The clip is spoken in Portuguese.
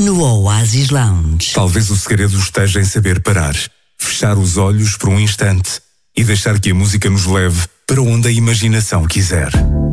no Oasis Lounge. Talvez o segredo esteja em saber parar, fechar os olhos por um instante e deixar que a música nos leve para onde a imaginação quiser.